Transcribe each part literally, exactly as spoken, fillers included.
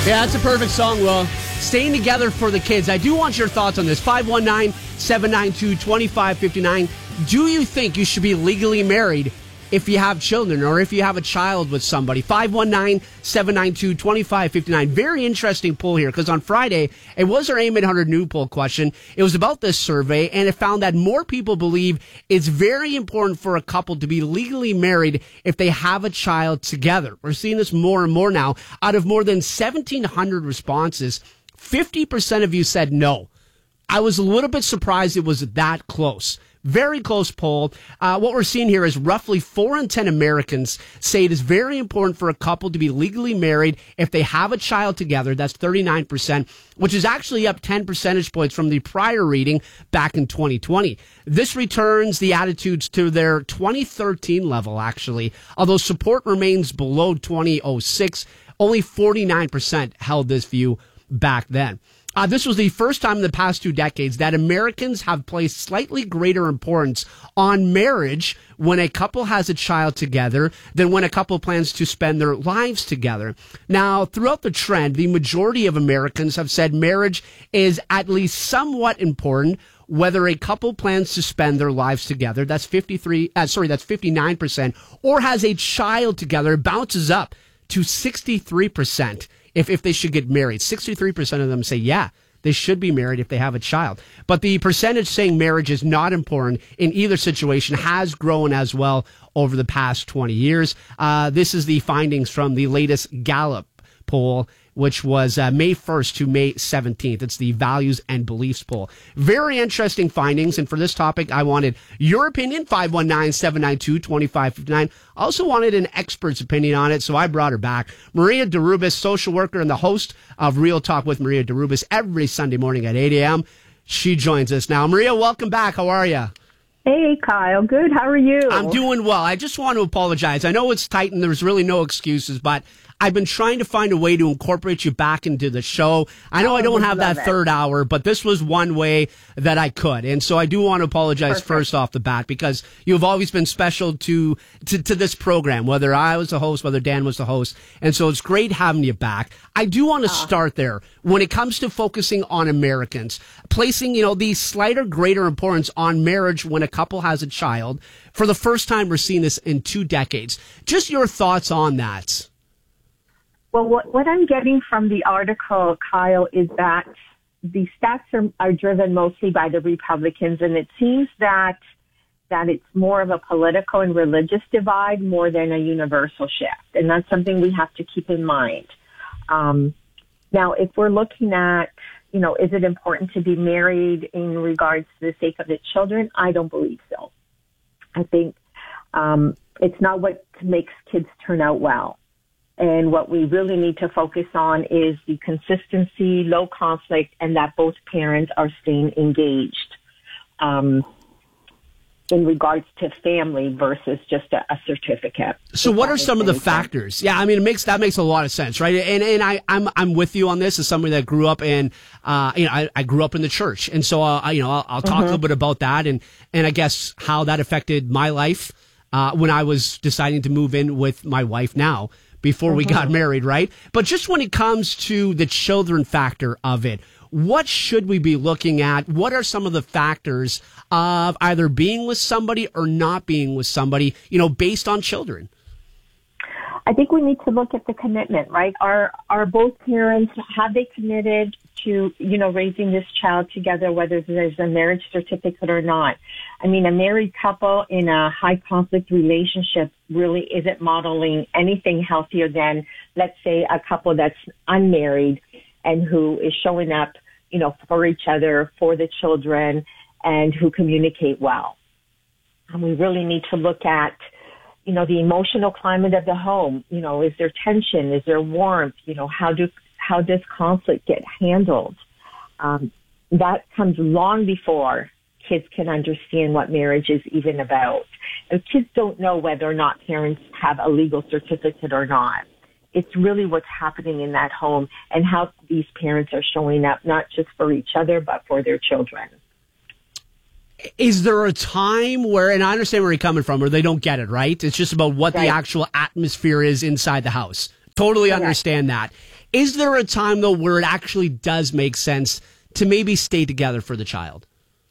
Yeah, that's a perfect song, Will. Staying together for the kids. I do want your thoughts on this. five one nine, seven nine two, two five five nine. Do you think you should be legally married if you have children or if you have a child with somebody? five one nine, seven nine two, two five five nine. Very interesting poll here, because on Friday, it was our A M eight hundred new poll question. It was about this survey, and it found that more people believe it's very important for a couple to be legally married if they have a child together. We're seeing this more and more now. Out of more than seventeen hundred responses, fifty percent of you said no. I was a little bit surprised it was that close. Very close poll. Uh, what we're seeing here is roughly four in ten Americans say it is very important for a couple to be legally married if they have a child together. That's thirty-nine percent, which is actually up ten percentage points from the prior reading back in twenty twenty. This returns the attitudes to their twenty thirteen level, actually. Although support remains below twenty oh six, only forty-nine percent held this view back then. Uh, this was the first time in the past two decades that Americans have placed slightly greater importance on marriage when a couple has a child together than when a couple plans to spend their lives together. Now, throughout the trend, the majority of Americans have said marriage is at least somewhat important whether a couple plans to spend their lives together. That's fifty-three, uh, sorry, that's fifty-nine percent, or has a child together. Bounces up to sixty-three percent. If if they should get married. sixty-three percent of them say, yeah, they should be married if they have a child. But the percentage saying marriage is not important in either situation has grown as well over the past twenty years. Uh, this is the findings from the latest Gallup poll, which was uh, May first to May seventeenth. It's the Values and Beliefs poll. Very interesting findings. And for this topic, I wanted your opinion, five one nine, seven nine two, two five five nine. I also wanted an expert's opinion on it, so I brought her back. Maria Derubis, social worker and the host of Real Talk with Maria Derubis every Sunday morning at eight a.m. She joins us now. Maria, welcome back. How are you? Hey, Kyle. Good. How are you? I'm doing well. I just want to apologize. I know it's tight and there's really no excuses, but I've been trying to find a way to incorporate you back into the show. I know oh, I don't have that it. third hour, but this was one way that I could. And so I do want to apologize Perfect. first off the bat, because you've always been special to, to, to this program, whether I was the host, whether Dan was the host. And so it's great having you back. I do want to uh. start there. When it comes to focusing on Americans, placing, you know, the slighter, greater importance on marriage when a couple has a child. For the first time, we're seeing this in two decades. Just your thoughts on that. Well, what, what I'm getting from the article, Kyle, is that the stats are, are driven mostly by the Republicans, and it seems that that it's more of a political and religious divide more than a universal shift, and that's something we have to keep in mind. Um, now, if we're looking at, you know, is it important to be married in regards to the sake of the children? I don't believe so. I think um, it's not what makes kids turn out well. And what we really need to focus on is the consistency, low conflict, and that both parents are staying engaged um, in regards to family versus just a, a certificate. So what are some of the factors? Yeah, I mean, it makes that makes a lot of sense, right? And and I I'm I'm with you on this as somebody that grew up in, uh, you know, I, I grew up in the church, and so uh, I, you know I'll, I'll talk mm-hmm. a little bit about that, and and I guess how that affected my life uh, when I was deciding to move in with my wife now. Before mm-hmm. we got married, right? But just when it comes to the children factor of it, what should we be looking at? What are some of the factors of either being with somebody or not being with somebody, you know, based on children? I think we need to look at the commitment, right? Are are both parents, have they committed to, you know, raising this child together, whether there's a marriage certificate or not? I mean, a married couple in a high conflict relationship really isn't modeling anything healthier than, let's say, a couple that's unmarried and who is showing up, you know, for each other, for the children, and who communicate well. And we really need to look at, you know, the emotional climate of the home. You know, is there tension? Is there warmth? You know, how do how does conflict get handled? Um, that comes long before kids can understand what marriage is even about. And kids don't know whether or not parents have a legal certificate or not. It's really what's happening in that home and how these parents are showing up, not just for each other, but for their children. Is there a time where, and I understand where you're coming from, where they don't get it, right? It's just about what right. the actual atmosphere is inside the house. Totally Correct. Understand that. Is there a time, though, where it actually does make sense to maybe stay together for the child?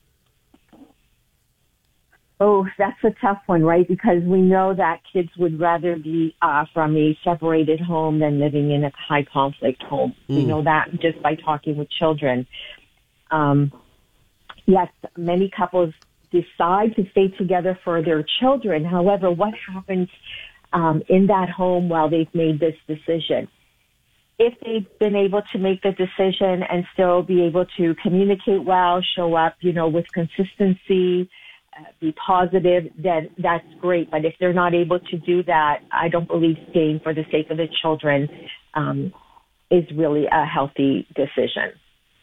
Oh, that's a tough one, right? Because we know that kids would rather be uh, from a separated home than living in a high conflict home. Mm. We know that just by talking with children. Um, yes, many couples decide to stay together for their children. However, what happens um, in that home while they've made this decision? If they've been able to make the decision and still be able to communicate well, show up, you know, with consistency, uh, be positive, then that's great. But if they're not able to do that, I don't believe staying for the sake of the children um, is really a healthy decision.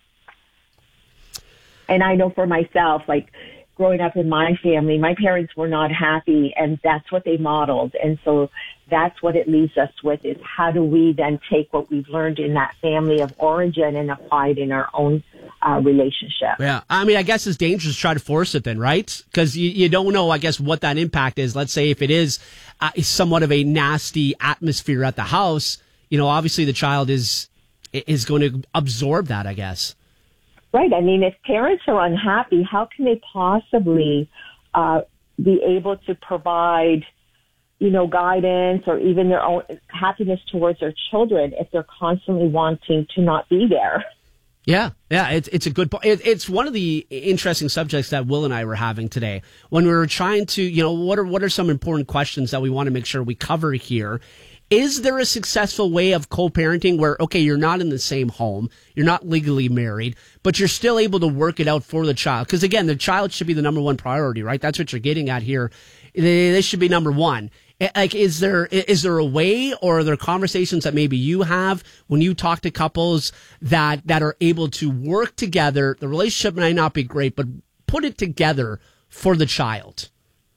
And I know for myself, like, growing up in my family, my parents were not happy, and that's what they modeled. And so that's what it leaves us with, is how do we then take what we've learned in that family of origin and apply it in our own uh, relationship. Yeah. I mean, I guess it's dangerous to try to force it then, right? Because you, you don't know, I guess, what that impact is. Let's say if it is uh, somewhat of a nasty atmosphere at the house, you know, obviously the child is is going to absorb that, I guess. Right. I mean, if parents are unhappy, how can they possibly uh, be able to provide, you know, guidance or even their own happiness towards their children if they're constantly wanting to not be there? Yeah, yeah, it's it's a good point. It, it's one of the interesting subjects that Will and I were having today when we were trying to, you know, what are what are some important questions that we want to make sure we cover here. Is there a successful way of co-parenting where, okay, you're not in the same home, you're not legally married, but you're still able to work it out for the child? Because, again, the child should be the number one priority, right? That's what you're getting at here. This should be number one. Like, is there is there a way, or are there conversations that maybe you have when you talk to couples that, that are able to work together? The relationship might not be great, but put it together for the child.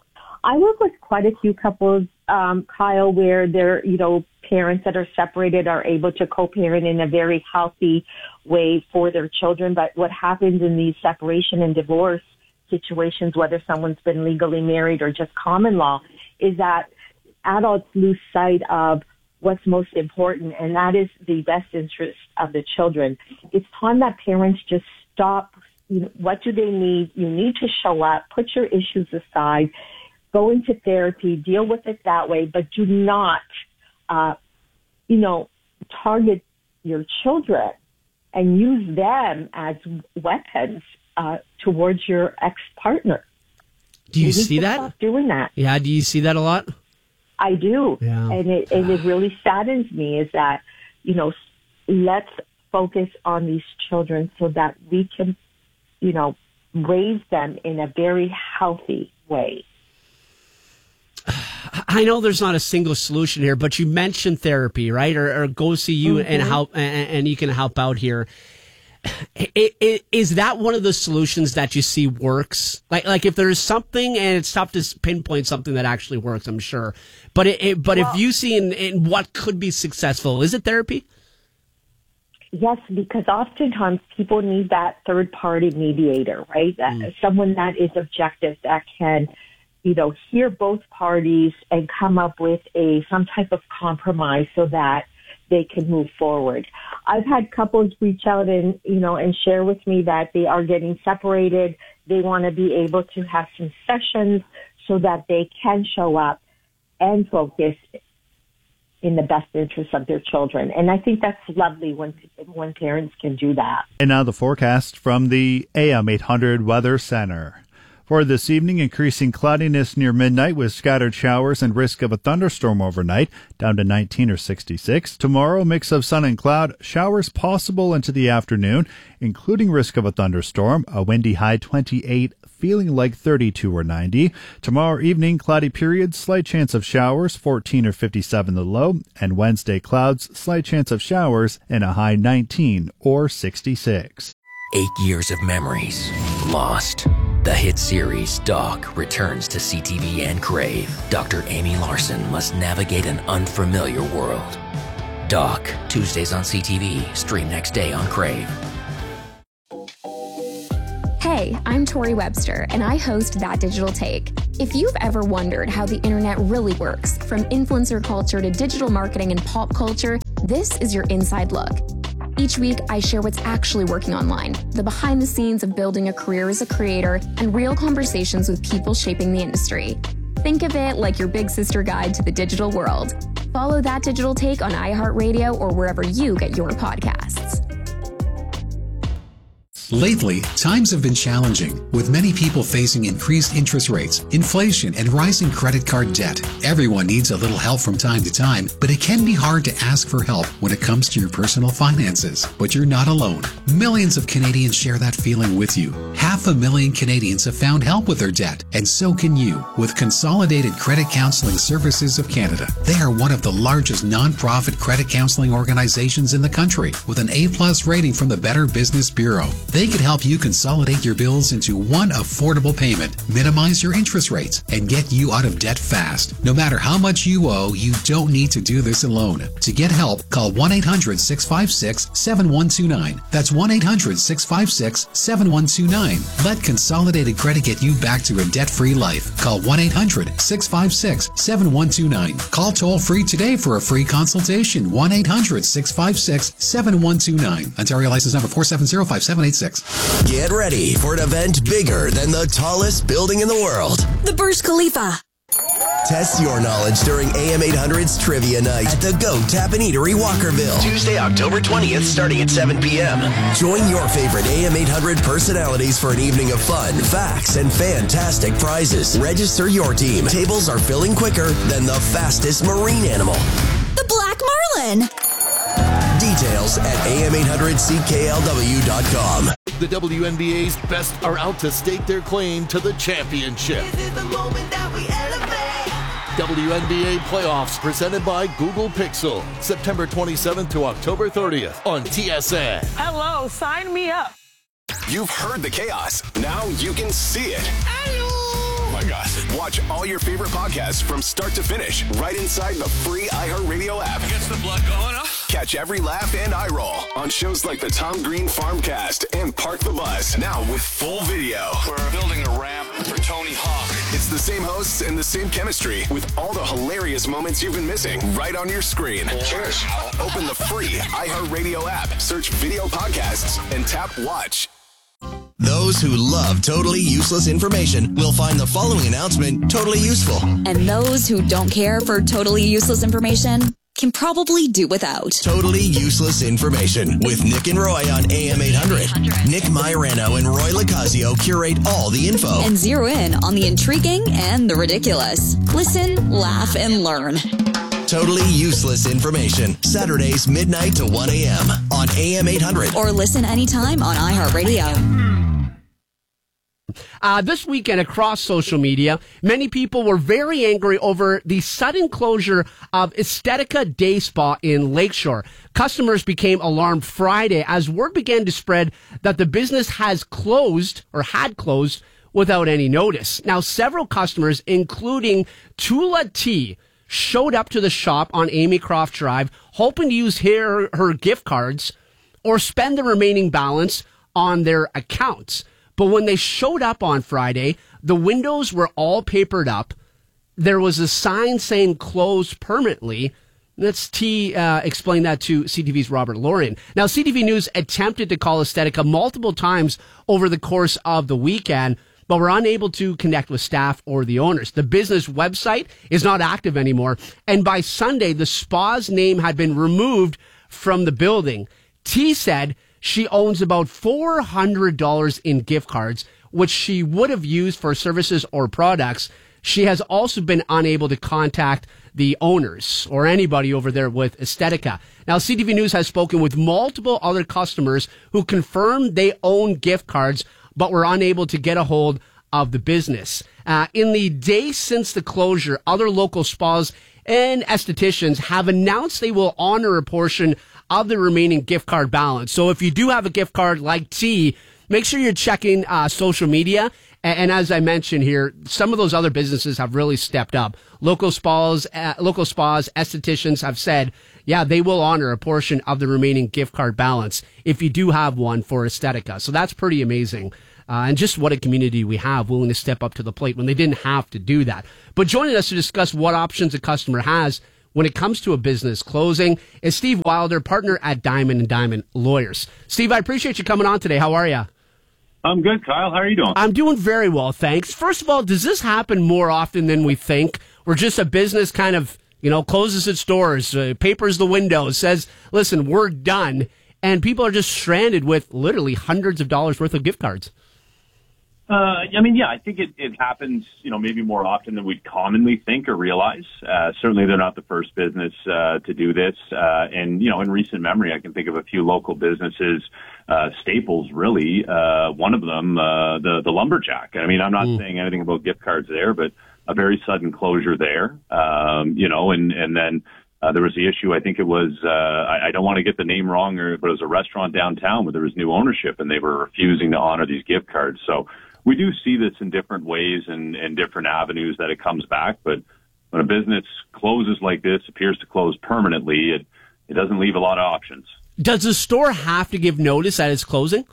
I work with quite a few couples, um, Kyle, where they're, you know, parents that are separated are able to co-parent in a very healthy way for their children. But what happens in these separation and divorce situations, whether someone's been legally married or just common law, is that adults lose sight of what's most important, and that is the best interest of the children. It's time that parents just stop. You know, what do they need? You need to show up, put your issues aside, go into therapy, deal with it that way, but do not, uh, you know, target your children and use them as weapons uh, towards your ex-partner. Do you, you see that? Stop doing that. Yeah, do you see that a lot? I do. Yeah. And it, and it really saddens me is that, you know, let's focus on these children so that we can, you know, raise them in a very healthy way. I know there's not a single solution here, but you mentioned therapy, right? Or, or go see you mm-hmm. and help, and, and you can help out here. It, it, is that one of the solutions that you see works? Like, like if there's something, and it's tough to pinpoint something that actually works, I'm sure. But it, it, but well, if you see in, in what could be successful, is it therapy? Yes, because oftentimes people need that third party mediator, right? That, mm. Someone that is objective, that can, you know, hear both parties and come up with a some type of compromise so that they can move forward. I've had couples reach out and, you know, and share with me that they are getting separated. They want to be able to have some sessions so that they can show up and focus in the best interest of their children. And I think that's lovely when when parents can do that. And now the forecast from the A M eight hundred Weather Center. For this evening, increasing cloudiness near midnight with scattered showers and risk of a thunderstorm overnight, down to nineteen or sixty-six. Tomorrow, mix of sun and cloud, showers possible into the afternoon, including risk of a thunderstorm, a windy high twenty-eight, feeling like thirty-two or ninety. Tomorrow evening, cloudy periods, slight chance of showers, fourteen or fifty-seven the low, and Wednesday clouds, slight chance of showers, and a high nineteen or sixty-six. Eight years of memories lost. The hit series Doc returns to C T V and Crave. Doctor Amy Larson must navigate an unfamiliar world. Doc, Tuesdays on C T V, stream next day on Crave. Hey, I'm Tori Webster, and I host That Digital Take. If you've ever wondered how the internet really works, from influencer culture to digital marketing and pop culture, This is your inside look. Each week, I share what's actually working online, the behind the scenes of building a career as a creator, and real conversations with people shaping the industry. Think of it like your big sister guide to the digital world. Follow That Digital Take on iHeartRadio or wherever you get your podcasts. Lately, times have been challenging, with many people facing increased interest rates, inflation, and rising credit card debt. Everyone needs a little help from time to time, but it can be hard to ask for help when it comes to your personal finances. But you're not alone. Millions of Canadians share that feeling with you. Half a million Canadians have found help with their debt, and so can you with Consolidated Credit Counseling Services of Canada. They are one of the largest non-profit credit counseling organizations in the country, with an A-plus rating from the Better Business Bureau. They can help you consolidate your bills into one affordable payment, minimize your interest rates, and get you out of debt fast. No matter how much you owe, you don't need to do this alone. To get help, call one eight hundred, six five six, seven one two nine. That's one eight hundred, six five six, seven one two nine. Let Consolidated Credit get you back to a debt-free life. Call one eight hundred, six five six, seven one two nine. Call toll-free today for a free consultation. one eight hundred, six five six, seven one two nine. Ontario license number four seven zero five seven eight six. Get ready for an event bigger than the tallest building in the world. The Burj Khalifa. Test your knowledge during A M eight hundred's Trivia Night at the Goat Tap and Eatery, Walkerville. Tuesday, October twentieth, starting at seven p.m. Join your favorite A M eight hundred personalities for an evening of fun, facts, and fantastic prizes. Register your team. Tables are filling quicker than the fastest marine animal. The Black Marlin. Details at A M eight hundred C K L W dot com. The W N B A's best are out to stake their claim to the championship. This is the moment that we elevate. W N B A playoffs presented by Google Pixel. September twenty-seventh to October thirtieth on T S N. Hello, sign me up. You've heard the chaos. Now you can see it. Oh my gosh. Watch all your favorite podcasts from start to finish right inside the free iHeartRadio app. Gets the blood going up. Catch every laugh and eye roll on shows like the Tom Green Farmcast and Park the Bus. Now with full video. We're building a ramp for Tony Hawk. It's the same hosts and the same chemistry with all the hilarious moments you've been missing right on your screen. Cheers. Open the free iHeartRadio app, search video podcasts, and tap watch. Those who love totally useless information will find the following announcement totally useful. And those who don't care for totally useless information can probably do without. Totally useless information with Nick and Roy on A M eight hundred. Nick Mairano and Roy Locasio curate all the info and zero in on the intriguing and the ridiculous. Listen, laugh, and learn. Totally useless information. Saturdays midnight to one a.m. on A M eight hundred. Or listen anytime on iHeartRadio. Uh, this weekend across social media, many people were very angry over the sudden closure of Estetica Day Spa in Lakeshore. Customers became alarmed Friday as word began to spread that the business has closed or had closed without any notice. Now, several customers, including Tula Tea, showed up to the shop on Amy Croft Drive, hoping to use her, her gift cards or spend the remaining balance on their accounts. But when they showed up on Friday, the windows were all papered up. There was a sign saying closed permanently. Let's T uh, explain that to C T V's Robert Lorian. Now, C T V News attempted to call Estetica multiple times over the course of the weekend, but were unable to connect with staff or the owners. The business website is not active anymore, and by Sunday, the spa's name had been removed from the building. T said she owns about four hundred dollars in gift cards, which she would have used for services or products. She has also been unable to contact the owners or anybody over there with Estetica. Now, C T V News has spoken with multiple other customers who confirmed they own gift cards, but were unable to get a hold of the business. Uh, in the days since the closure, other local spas and estheticians have announced they will honor a portion of the remaining gift card balance. So if you do have a gift card like T, make sure you're checking uh, social media. And, and as I mentioned here, some of those other businesses have really stepped up. Local spas, uh, local spas, estheticians have said, yeah, they will honor a portion of the remaining gift card balance if you do have one for Estetica. So that's pretty amazing. Uh, and just what a community we have willing to step up to the plate when they didn't have to do that. But joining us to discuss what options a customer has, when it comes to a business closing is Steve Wilder, partner at Diamond and Diamond Lawyers. Steve, I appreciate you coming on today. How are you? I'm good, Kyle. How are you doing? I'm doing very well, thanks. First of all, does this happen more often than we think? Where just a business kind of, you know, closes its doors, uh, papers the windows, says, listen, we're done, and people are just stranded with literally hundreds of dollars worth of gift cards? Uh, I mean, yeah, I think it, it happens, you know, maybe more often than we'd commonly think or realize. Uh, certainly they're not the first business uh, to do this. Uh, and, you know, in recent memory, I can think of a few local businesses, uh, staples, really. Uh, one of them, uh, the, the Lumberjack. I mean, I'm not mm. saying anything about gift cards there, but a very sudden closure there, um, you know, and, and then uh, there was the issue, I think it was, uh, I, I don't want to get the name wrong, or, but it was a restaurant downtown where there was new ownership and they were refusing to honor these gift cards. So we do see this in different ways and, and different avenues that it comes back. But when a business closes like this, appears to close permanently, it, it doesn't leave a lot of options. Does the store have to give notice that it's closing?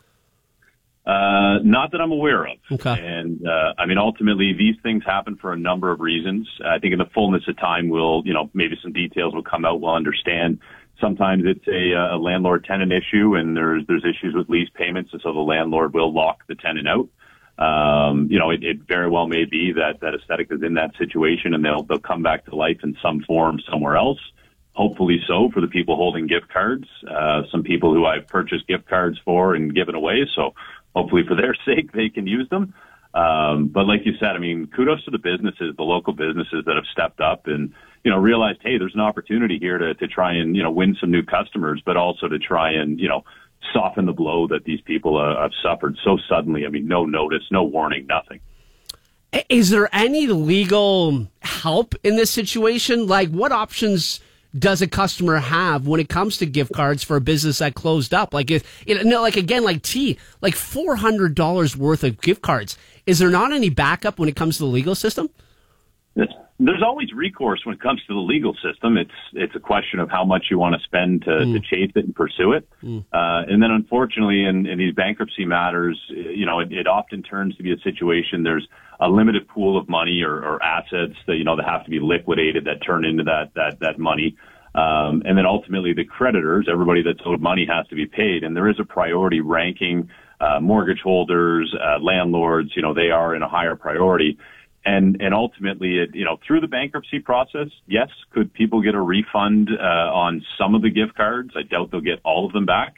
Uh, not that I'm aware of. Okay. And, uh, I mean, ultimately, these things happen for a number of reasons. I think in the fullness of time, we'll, you know, maybe some details will come out. We'll understand. Sometimes it's a, a landlord-tenant issue, and there's there's issues with lease payments, and so the landlord will lock the tenant out. Um, you know, it, it very well may be that, that Aesthetic is in that situation and they'll, they'll come back to life in some form somewhere else. Hopefully so for the people holding gift cards, uh, some people who I've purchased gift cards for and given away. So hopefully for their sake, they can use them. Um, but like you said, I mean, kudos to the businesses, the local businesses that have stepped up and, you know, realized, hey, there's an opportunity here to, to try and, you know, win some new customers, but also to try and, you know, soften the blow that these people uh, have suffered so suddenly. I mean, no notice, no warning, nothing. Is there any legal help in this situation? Like, what options does a customer have when it comes to gift cards for a business that closed up? Like, if, you know, like again, like tea, like four hundred dollars worth of gift cards. Is there not any backup when it comes to the legal system? There's always recourse when it comes to the legal system. It's it's a question of how much you want to spend to, mm. to chase it and pursue it. Mm. Uh, and then unfortunately in, in these bankruptcy matters, you know, it, it often turns to be a situation. There's a limited pool of money or, or assets that, you know, that have to be liquidated that turn into that, that, that money. Um, and then ultimately the creditors, everybody that's owed money has to be paid. And there is a priority ranking, uh, mortgage holders, uh, landlords, you know, they are in a higher priority. And, and ultimately, it, you know, through the bankruptcy process, yes, could people get a refund uh, on some of the gift cards? I doubt they'll get all of them back,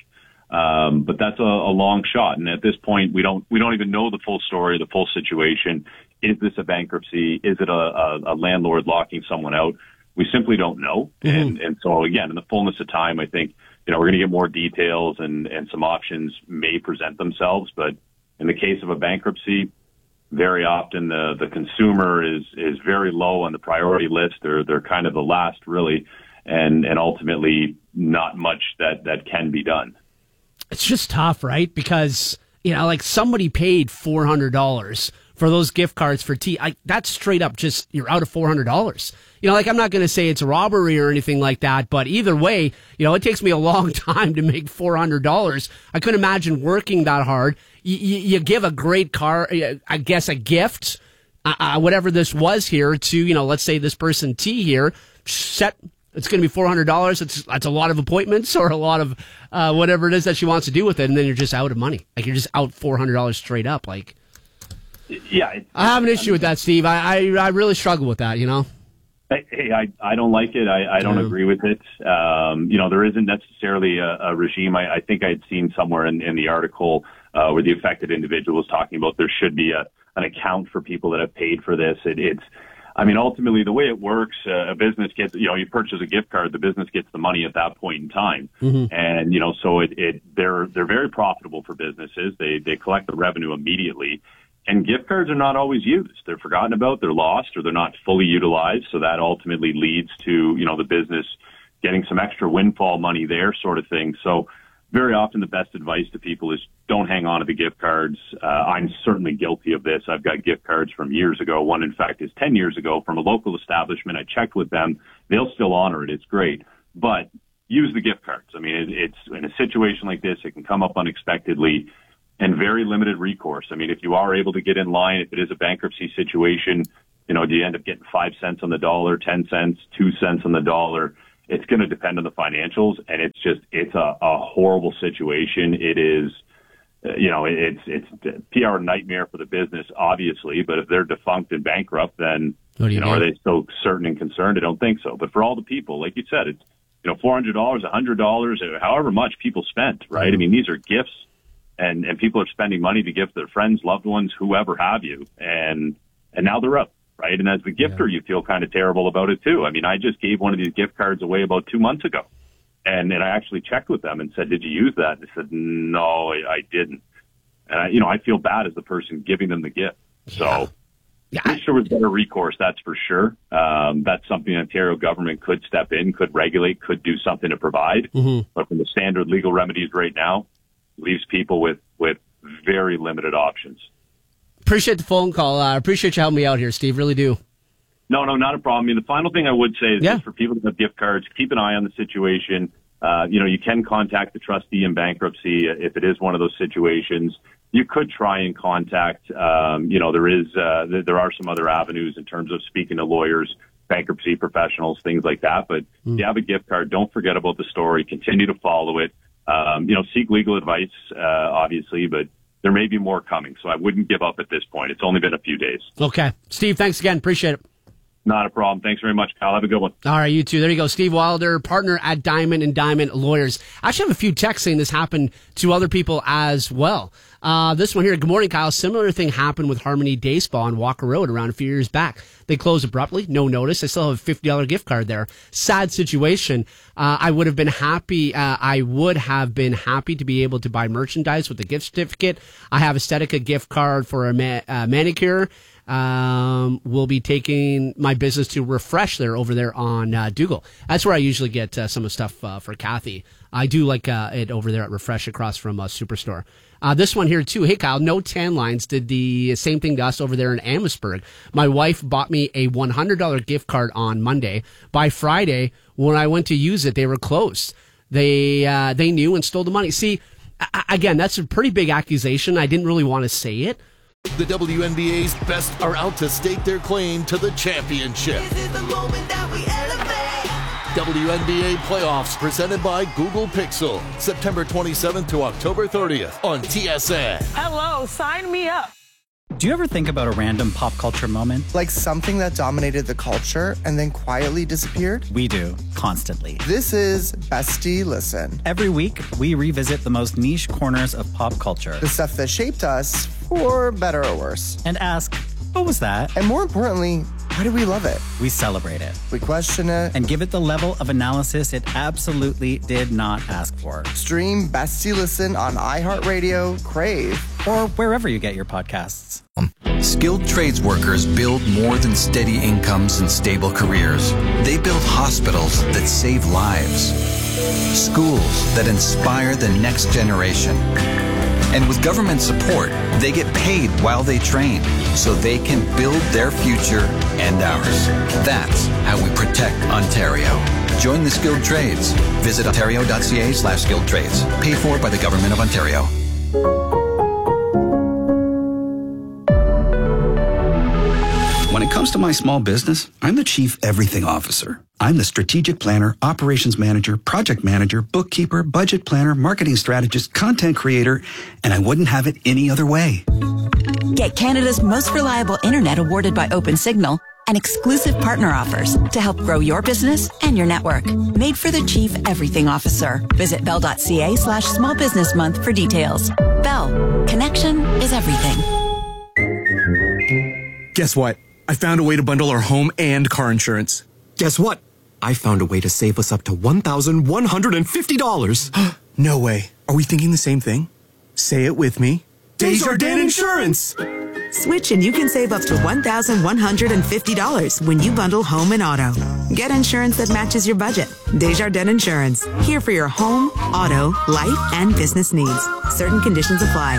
um, but that's a, a long shot. And at this point, we don't we don't even know the full story, the full situation. Is this a bankruptcy? Is it a, a, a landlord locking someone out? We simply don't know. Mm-hmm. And and so again, in the fullness of time, I think you know we're going to get more details and and some options may present themselves. But in the case of a bankruptcy, very often the, the consumer is, is very low on the priority list. They're, they're kind of the last really, and, and ultimately not much that, that can be done. It's just tough, right? Because, you know, like somebody paid four hundred dollars for those gift cards for tea. I, that's straight up just, you're out of four hundred dollars. You know, like I'm not going to say it's a robbery or anything like that, but either way, you know, it takes me a long time to make four hundred dollars. I couldn't imagine working that hard. You, you, you give a great car, I guess a gift, uh, whatever this was here to, you know, let's say this person T here, set, it's going to be four hundred dollars. It's, that's a lot of appointments or a lot of uh, whatever it is that she wants to do with it. And then you're just out of money. Like you're just out four hundred dollars straight up. Like, yeah, it's, I have an issue I mean, with that, Steve. I, I, I really struggle with that, you know? Hey, I, I don't like it. I, I don't yeah. agree with it. Um, you know, there isn't necessarily a, a regime. I, I think I had seen somewhere in, in the article uh, where the affected individual was talking about there should be a, an account for people that have paid for this. It, it's, I mean, ultimately the way it works, uh, a business gets, you know, you purchase a gift card, the business gets the money at that point in time. Mm-hmm. And, you know, so it, it, they're, they're very profitable for businesses. They, they collect the revenue immediately. And gift cards are not always used. They're forgotten about, they're lost, or they're not fully utilized. So that ultimately leads to, you know, the business getting some extra windfall money there sort of thing. So very often the best advice to people is don't hang on to the gift cards. Uh, I'm certainly guilty of this. I've got gift cards from years ago. One, in fact, is ten years ago from a local establishment. I checked with them. They'll still honor it. It's great. But use the gift cards. I mean, it, it's in a situation like this, it can come up unexpectedly. And very limited recourse. I mean, if you are able to get in line, if it is a bankruptcy situation, you know, do you end up getting five cents on the dollar, ten cents, two cents on the dollar? It's going to depend on the financials, and it's just, it's a, a horrible situation. It is, uh, you know, it's, it's a P R nightmare for the business, obviously, but if they're defunct and bankrupt, then, you, you know, are they still certain and concerned? I don't think so. But for all the people, like you said, it's, you know, four hundred dollars, one hundred dollars, however much people spent, right? Mm-hmm. I mean, these are gifts, and, and people are spending money to gift their friends, loved ones, whoever have you, and, and now they're up. Right. And as the gifter, yeah. you feel kind of terrible about it, too. I mean, I just gave one of these gift cards away about two months ago. And then I actually checked with them and said, did you use that? And they said, no, I, I didn't. And, I, you know, I feel bad as the person giving them the gift. So yeah. Yeah. I wish there was better recourse, that's for sure. Um, that's something the Ontario government could step in, could regulate, could do something to provide. Mm-hmm. But from the standard legal remedies right now, leaves people with, with very limited options. Appreciate the phone call. I uh, appreciate you helping me out here, Steve. Really do. No, no, not a problem. I mean, the final thing I would say is yeah. just for people that have gift cards, keep an eye on the situation. Uh, you know, you can contact the trustee in bankruptcy if it is one of those situations. You could try and contact, um, you know, there is, uh, there are some other avenues in terms of speaking to lawyers, bankruptcy professionals, things like that. But mm. if you have a gift card, don't forget about the story. Continue to follow it. Um, you know, seek legal advice, uh, obviously, but there may be more coming, so I wouldn't give up at this point. It's only been a few days. Okay. Steve, thanks again. Appreciate it. Not a problem. Thanks very much, Kyle. Have a good one. All right, you too. There you go. Steve Wilder, partner at Diamond and Diamond Lawyers. I actually have a few texts saying this happened to other people as well. Uh, this one here, good morning, Kyle. Similar thing happened with Harmony Day Spa on Walker Road around a few years back. They closed abruptly, no notice. I still have a fifty dollars gift card there. Sad situation. Uh, I would have been happy. Uh, I would have been happy to be able to buy merchandise with the gift certificate. I have a Estetica gift card for a ma- uh, manicure. Um, we'll be taking my business to Refresh there over there on uh, Dougal. That's where I usually get uh, some of the stuff uh, for Kathy. I do like uh, it over there at Refresh across from uh, Superstore. Uh, this one here too. Hey Kyle, No Tan Lines did the same thing to us over there in Amherstburg. My wife bought me a one hundred dollars gift card on Monday. By Friday, when I went to use it, they were closed. They uh, they knew and stole the money. See, I- again, that's a pretty big accusation. I didn't really want to say it. The W N B A's best are out to stake their claim to the championship. This is the moment that we elevate. W N B A playoffs presented by Google Pixel. September twenty-seventh to October thirtieth on T S N. Hello, sign me up. Do you ever think about a random pop culture moment? Like something that dominated the culture and then quietly disappeared? We do, constantly. This is Bestie Listen. Every week, we revisit the most niche corners of pop culture. The stuff that shaped us, for better or worse. And ask, what was that? And more importantly, why do we love it? We celebrate it. We question it. And give it the level of analysis it absolutely did not ask for. Stream Bestie Listen on iHeartRadio, Crave, or wherever you get your podcasts. Skilled trades workers build more than steady incomes and stable careers. They build hospitals that save lives, schools that inspire the next generation. And with government support, they get paid while they train, so they can build their future and ours. That's how we protect Ontario. Join the skilled trades. Visit ontario.ca slash skilled trades. Paid for by the Government of Ontario. When it comes to my small business, I'm the Chief Everything Officer. I'm the strategic planner, operations manager, project manager, bookkeeper, budget planner, marketing strategist, content creator, and I wouldn't have it any other way. Get Canada's most reliable internet awarded by OpenSignal and exclusive partner offers to help grow your business and your network. Made for the Chief Everything Officer. Visit bell.ca slash small business month for details. Bell. Connection is everything. Guess what? I found a way to bundle our home and car insurance. Guess what? I found a way to save us up to one thousand one hundred fifty dollars. No way. Are we thinking the same thing? Say it with me. Desjardins Insurance! Switch and you can save up to one thousand one hundred fifty dollars when you bundle home and auto. Get insurance that matches your budget. Desjardins Insurance. Here for your home, auto, life, and business needs. Certain conditions apply.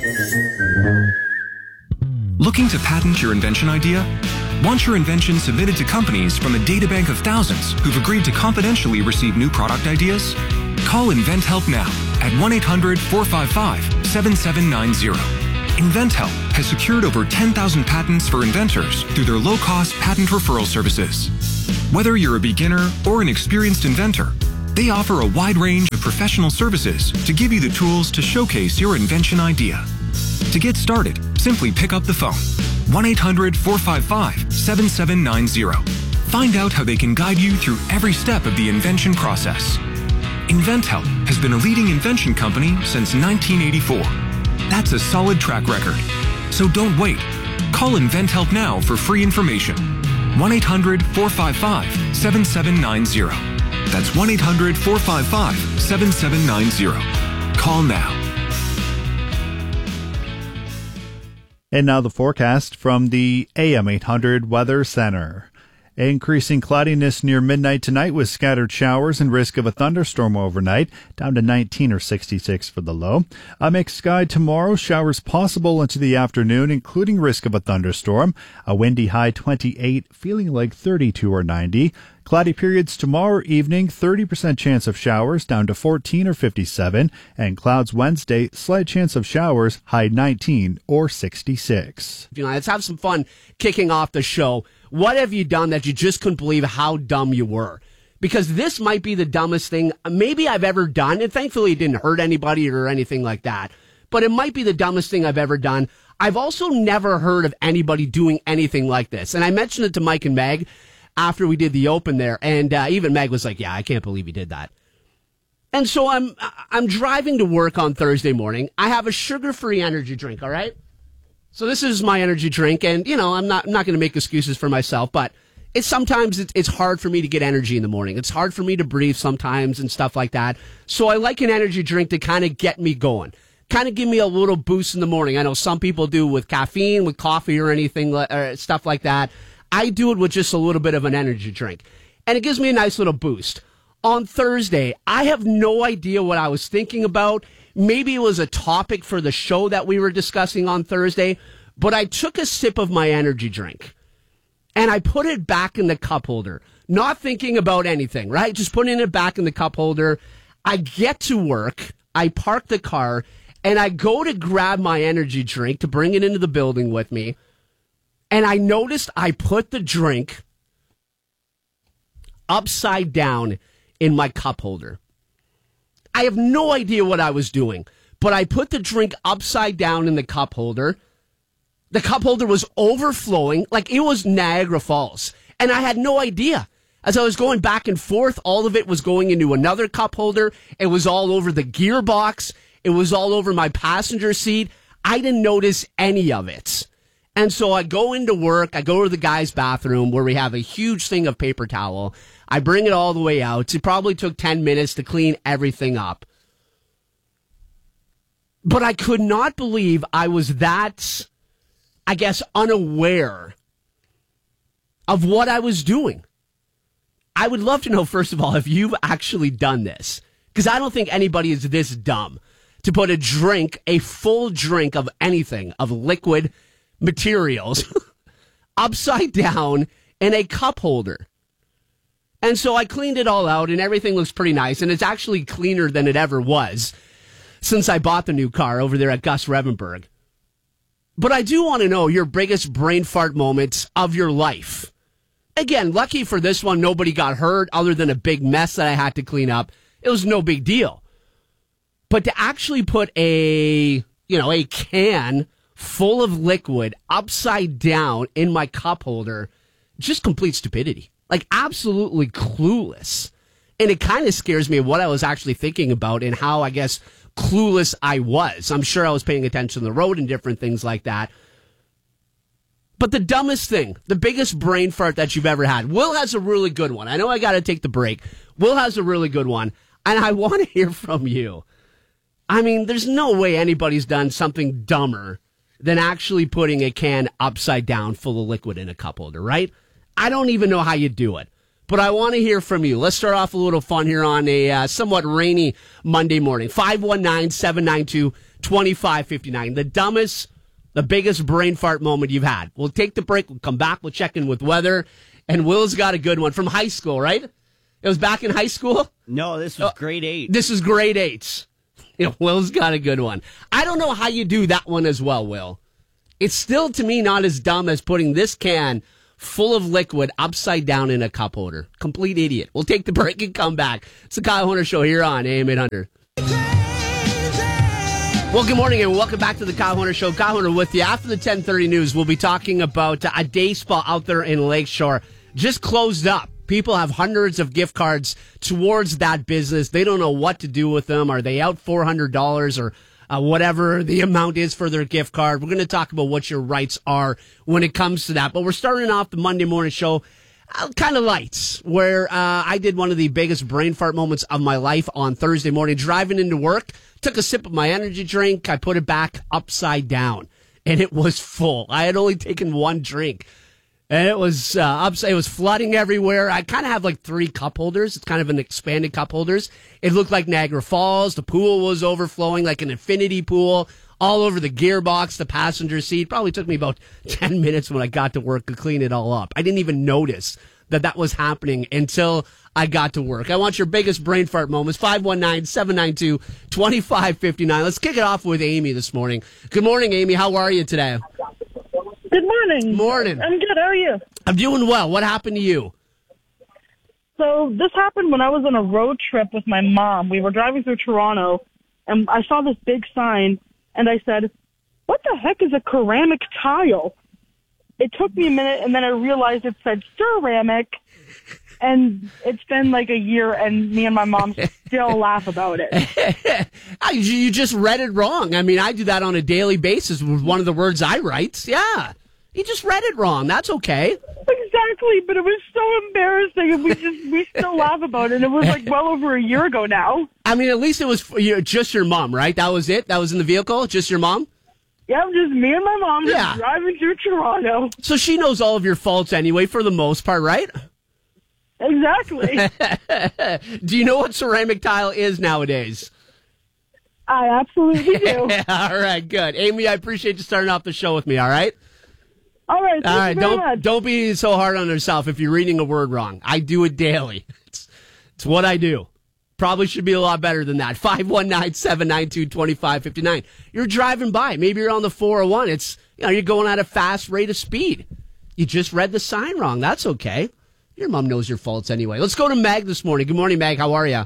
Looking to patent your invention idea? Want your invention submitted to companies from a databank of thousands who've agreed to confidentially receive new product ideas? Call InventHelp now at one eight hundred four five five seven seven nine zero. InventHelp has secured over ten thousand patents for inventors through their low-cost patent referral services. Whether you're a beginner or an experienced inventor, they offer a wide range of professional services to give you the tools to showcase your invention idea. To get started, simply pick up the phone, one eight hundred four five five seven seven nine zero. Find out how they can guide you through every step of the invention process. InventHelp has been a leading invention company since nineteen eighty-four. That's a solid track record. So don't wait. Call InventHelp now for free information. one eight hundred four five five seven seven nine zero. That's one eight hundred four five five seven seven nine zero. Call now. And now the forecast from the A M eight hundred Weather Center. Increasing cloudiness near midnight tonight with scattered showers and risk of a thunderstorm overnight, down to nineteen or sixty-six for the low. A mixed sky tomorrow, showers possible into the afternoon, including risk of a thunderstorm. A windy high twenty-eight, feeling like thirty-two or ninety. Cloudy periods tomorrow evening, thirty percent chance of showers, down to fourteen or fifty-seven. And clouds Wednesday, slight chance of showers, high nineteen or sixty-six. You know, let's have some fun kicking off the show. What have you done that you just couldn't believe how dumb you were? Because this might be the dumbest thing maybe I've ever done. And thankfully it didn't hurt anybody or anything like that. But it might be the dumbest thing I've ever done. I've also never heard of anybody doing anything like this. And I mentioned it to Mike and Meg after we did the open there. And uh, even Meg was like, yeah, I can't believe you did that. And so I'm I'm driving to work on Thursday morning. I have a sugar-free energy drink, all right? So this is my energy drink, and, you know, I'm not I'm not going to make excuses for myself, but it's sometimes it's, it's hard for me to get energy in the morning. It's hard for me to breathe sometimes and stuff like that. So I like an energy drink to kind of get me going, kind of give me a little boost in the morning. I know some people do with caffeine, with coffee or anything, or stuff like that. I do it with just a little bit of an energy drink, and it gives me a nice little boost. On Thursday, I have no idea what I was thinking about. Maybe it was a topic for the show that we were discussing on Thursday, but I took a sip of my energy drink and I put it back in the cup holder, not thinking about anything, right? Just putting it back in the cup holder. I get to work, I park the car, and I go to grab my energy drink to bring it into the building with me. And I noticed I put the drink upside down in my cup holder. I have no idea what I was doing, but I put the drink upside down in the cup holder. The cup holder was overflowing like it was Niagara Falls, and I had no idea. As I was going back and forth, all of it was going into another cup holder. It was all over the gearbox. It was all over my passenger seat. I didn't notice any of it. And so I go into work. I go to the guy's bathroom where we have a huge thing of paper towel. I bring it all the way out. It probably took ten minutes to clean everything up. But I could not believe I was that, I guess, unaware of what I was doing. I would love to know, first of all, if you've actually done this. Because I don't think anybody is this dumb to put a drink, a full drink of anything, of liquid materials, upside down in a cup holder. And so I cleaned it all out, and everything looks pretty nice. And it's actually cleaner than it ever was since I bought the new car over there at Gus Revenberg. But I do want to know your biggest brain fart moments of your life. Again, lucky for this one, nobody got hurt other than a big mess that I had to clean up. It was no big deal. But to actually put a, you know, a can full of liquid upside down in my cup holder, just complete stupidity. Like, absolutely clueless. And it kind of scares me what I was actually thinking about and how, I guess, clueless I was. I'm sure I was paying attention to the road and different things like that. But the dumbest thing, the biggest brain fart that you've ever had. Will has a really good one. I know I got to take the break. Will has a really good one. And I want to hear from you. I mean, there's no way anybody's done something dumber than actually putting a can upside down full of liquid in a cup holder, right? I don't even know how you do it. But I want to hear from you. Let's start off a little fun here on a uh, somewhat rainy Monday morning. five one nine, seven nine two, two five five nine. The dumbest, the biggest brain fart moment you've had. We'll take the break. We'll come back. We'll check in with weather. And Will's got a good one from high school, right? It was back in high school? No, this was oh, grade eight. This is grade eight. Yeah, Will's got a good one. I don't know how you do that one as well, Will. It's still, to me, not as dumb as putting this can full of liquid upside down in a cup holder. Complete idiot. We'll take the break and come back. It's the Kyle Horner Show here on A M eight hundred. Well, good morning and welcome back to the Kyle Horner Show. Kyle Horner with you. After the ten thirty news, we'll be talking about a day spa out there in Lakeshore. Just closed up. People have hundreds of gift cards towards that business. They don't know what to do with them. Are they out four hundred dollars or uh, whatever the amount is for their gift card? We're going to talk about what your rights are when it comes to that. But we're starting off the Monday morning show uh, kind of lights, where uh, I did one of the biggest brain fart moments of my life on Thursday morning, driving into work. Took a sip of my energy drink. I put it back upside down, and it was full. I had only taken one drink, and it was uh, upside. It was flooding everywhere. I kind of have like three cup holders. It's kind of an expanded cup holders. It looked like Niagara Falls. The pool was overflowing like an infinity pool all over the gearbox, the passenger seat. Probably took me about ten minutes when I got to work to clean it all up. I didn't even notice that that was happening until I got to work. I want your biggest brain fart moments. five one nine, seven nine two, two five five nine. Let's kick it off with Amy this morning. Good morning, Amy. How are you today? Good morning. Morning. I'm good. How are you? I'm doing well. What happened to you? So this happened when I was on a road trip with my mom. We were driving through Toronto, and I saw this big sign, and I said, what the heck is a ceramic tile? It took me a minute, and then I realized it said ceramic, and it's been like a year, and me and my mom still laugh about it. You just read it wrong. I mean, I do that on a daily basis with one of the words I write. Yeah. You just read it wrong. That's okay. Exactly, but it was so embarrassing, and we just we still laugh about it. And it was like well over a year ago now. I mean, at least it was for you, just your mom, right? That was it? That was in the vehicle? Just your mom? Yeah, just me and my mom just Yeah. driving through Toronto. So she knows all of your faults anyway, for the most part, right? Exactly. Do you know what ceramic tile is nowadays? I absolutely do. All right, good. Amy, I appreciate you starting off the show with me, all right? All right, thank all right, you very don't much. don't be so hard on yourself if you're reading a word wrong. I do it daily. It's, it's what I do. Probably should be a lot better than that. five one nine, seven nine two, two five five nine. You're driving by. Maybe you're on the four oh one. It's, you know, you're going at a fast rate of speed. You just read the sign wrong. That's okay. Your mom knows your faults anyway. Let's go to Meg this morning. Good morning, Meg. How are you?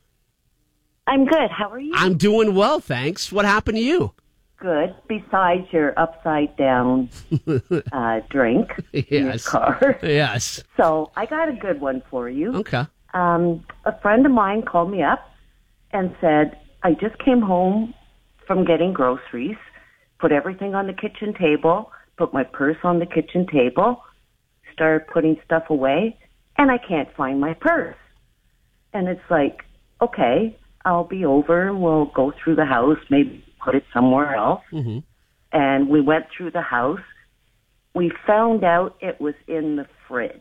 I'm good. How are you? I'm doing well, thanks. What happened to you? Good. Besides your upside down uh, drink in your Yes. car. Yes. So I got a good one for you. Okay. Um, a friend of mine called me up and said, I just came home from getting groceries, put everything on the kitchen table, put my purse on the kitchen table, started putting stuff away, and I can't find my purse. And it's like, okay, I'll be over and we'll go through the house, maybe put it somewhere else. Mm-hmm. And we went through the house. We found out it was in the fridge.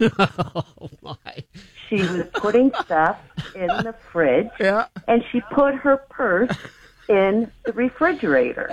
Oh, my. She was putting stuff in the fridge, yeah. and she put her purse in the refrigerator.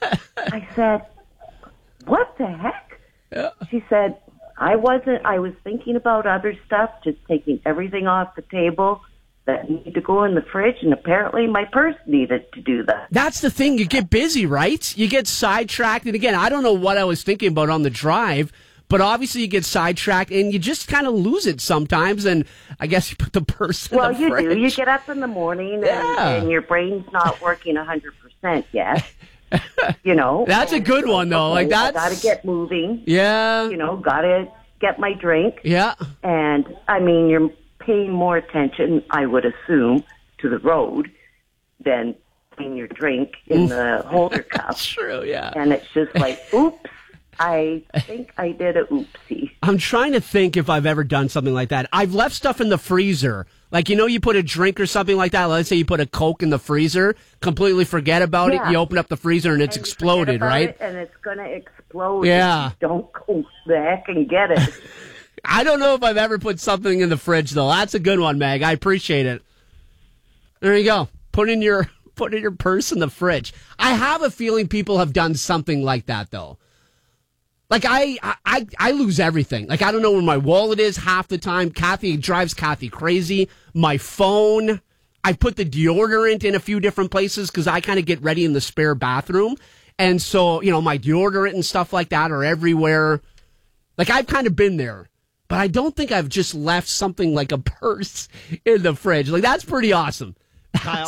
I said, what the heck? Yeah. She said, I wasn't, I was thinking about other stuff, just taking everything off the table that needed to go in the fridge, and apparently my purse needed to do that. That's the thing. You get busy, right? You get sidetracked. And again, I don't know what I was thinking about on the drive, but obviously you get sidetracked and you just kind of lose it sometimes. And I guess you put the purse in Well, the you fridge. do. You get up in the morning and, Yeah. and your brain's not working one hundred percent yet. You know? That's a good one, though. Like, Okay, I that's- got to get moving. Yeah. You know, got to get my drink. Yeah. And, I mean, you're paying more attention, I would assume, to the road than putting your drink in the holder cup. True, yeah. And it's just like, oops, I think I did a oopsie. I'm trying to think if I've ever done something like that. I've left stuff in the freezer. Like, you know, you put a drink or something like that. Let's say you put a Coke in the freezer, completely forget about Yeah. it. You open up the freezer and it's And you exploded, forget about right? it, and it's going to explode. Yeah. If you don't go the heck and get it. I don't know if I've ever put something in the fridge, though. That's a good one, Meg. I appreciate it. There you go. Put in your put in your purse in the fridge. I have a feeling people have done something like that, though. Like, I, I, I lose everything. Like, I don't know where my wallet is half the time. Kathy, it drives Kathy crazy. My phone. I put the deodorant in a few different places because I kind of get ready in the spare bathroom. And so, you know, my deodorant and stuff like that are everywhere. Like, I've kind of been there. But I don't think I've just left something like a purse in the fridge. Like, that's pretty awesome. Kyle,